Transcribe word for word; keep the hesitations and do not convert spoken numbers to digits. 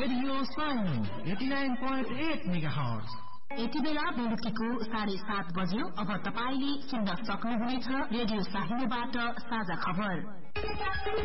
Radio साइनो eighty nine point at megahertz. यति बेला बेलुकीको साढे सात बज्यो। अब तपाईले सुन्न सक्नुहुनेछ रेडियो साहित्यबाट साझा खबर।